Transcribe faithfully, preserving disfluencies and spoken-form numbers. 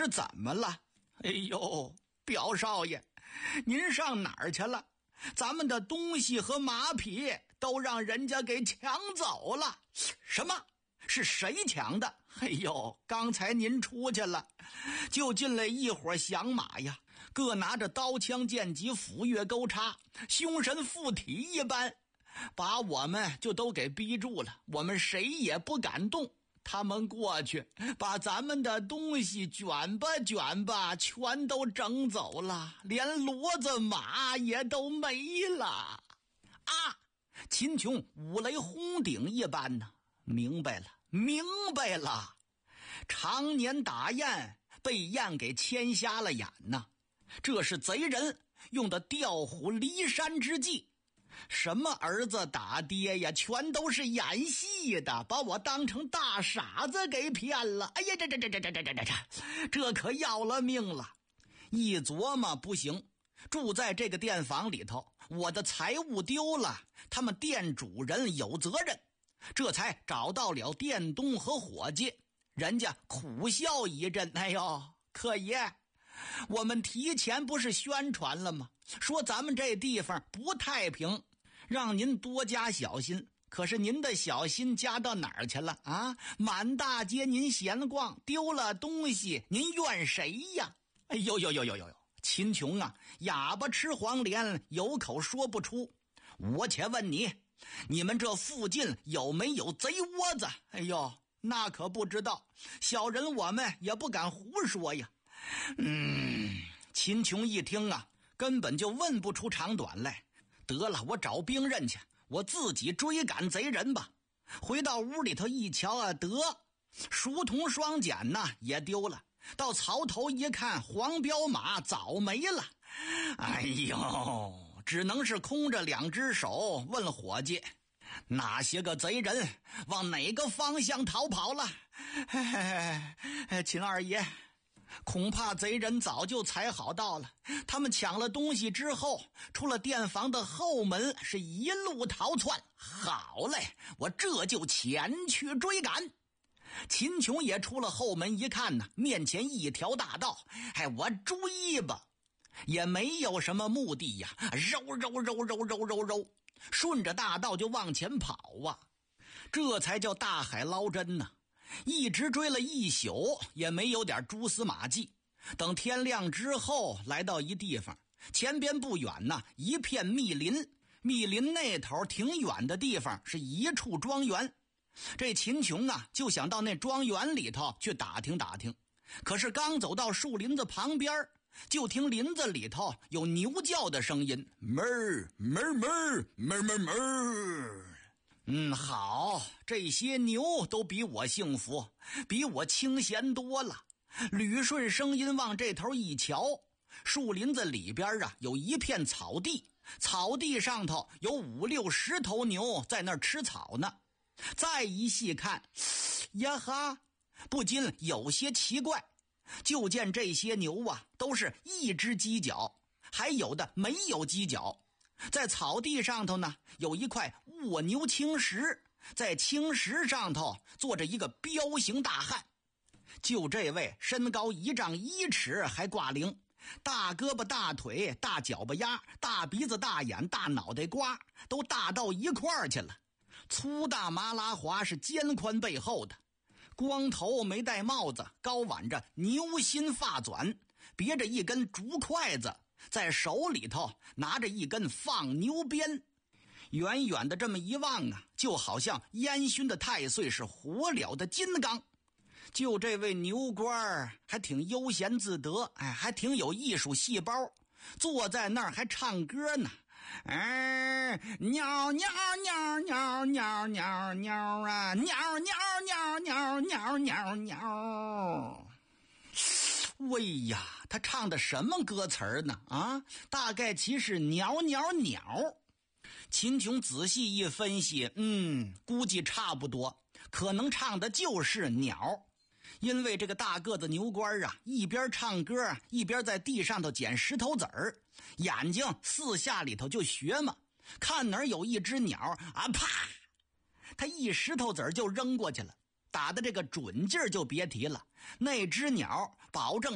是怎么了？哎呦，表少爷，您上哪儿去了？咱们的东西和马匹都让人家给抢走了。什么？是谁抢的？哎呦，刚才您出去了，就进来一伙响马呀，各拿着刀枪剑戟斧钺钩叉，凶神附体一般，把我们就都给逼住了，我们谁也不敢动。他们过去把咱们的东西卷吧卷吧全都整走了，连骡子马也都没了啊！秦琼五雷轰顶一般呢，明白了明白了，常年打雁被雁给牵瞎了眼呢，这是贼人用的调虎离山之计。什么儿子打爹呀，全都是演戏的，把我当成大傻子给骗了。哎呀，这这这这这这这这这这可要了命了！一琢磨不行，住在这个店房里头，我的财物丢了，他们店主人有责任。这才找到了店东和伙计，人家苦笑一阵，哎呦，客爷，我们提前不是宣传了吗？说咱们这地方不太平，让您多加小心。可是您的小心加到哪儿去了啊？满大街您闲逛，丢了东西，您怨谁呀？哎呦呦呦呦呦呦！秦琼啊，哑巴吃黄连，有口说不出。我且问你，你们这附近有没有贼窝子？哎呦，那可不知道，小人我们也不敢胡说呀。嗯，秦琼一听啊，根本就问不出长短来。得了，我找兵刃去，我自己追赶贼人吧。回到屋里头一瞧啊，得，书童双锏呐也丢了。到槽头一看，黄骠马早没了。哎呦，只能是空着两只手问伙计，哪些个贼人往哪个方向逃跑了？嘿嘿嘿，秦二爷，恐怕贼人早就踩好道了，他们抢了东西之后，出了店房的后门，是一路逃窜。好嘞，我这就前去追赶。秦琼也出了后门一看呢，面前一条大道，哎，我追吧，也没有什么目的呀，揉揉揉揉揉揉揉，顺着大道就往前跑啊，这才叫大海捞针呢。一直追了一宿，也没有点蛛丝马迹。等天亮之后，来到一地方，前边不远呢，一片密林，密林那头挺远的地方是一处庄园。这秦琼啊，就想到那庄园里头去打听打听。可是刚走到树林子旁边，就听林子里头有牛叫的声音，哞儿哞儿哞儿哞儿哞儿。嗯，好，这些牛都比我幸福，比我清闲多了。捋顺声音往这头一瞧，树林子里边啊有一片草地，草地上头有五六十头牛在那儿吃草呢。再一细看，呀哈，不禁有些奇怪，就见这些牛啊都是一只犄角，还有的没有犄角。在草地上头呢，有一块卧牛青石，在青石上头坐着一个彪形大汉。就这位身高一丈一尺，还挂铃，大胳膊大腿大脚巴丫，大鼻子大眼大脑袋瓜，都大到一块儿去了。粗大麻拉滑是肩宽背厚的，光头没戴帽子，高挽着牛心发卷，别着一根竹筷子，在手里头拿着一根放牛鞭。远远的这么一望啊，就好像烟熏的太岁是活了的金刚。就这位牛官还挺悠闲自得，哎，还挺有艺术细胞，坐在那儿还唱歌呢。哎，鸟鸟鸟鸟鸟鸟鸟啊，鸟鸟鸟鸟鸟鸟鸟。喂呀，他唱的什么歌词儿呢？啊，大概其是鸟鸟鸟。秦琼仔细一分析，嗯，估计差不多，可能唱的就是鸟。因为这个大个子牛官啊，一边唱歌一边在地上头捡石头子儿，眼睛四下里头就学嘛，看哪儿有一只鸟啊，啪，他一石头子儿就扔过去了，打的这个准劲儿就别提了，那只鸟保证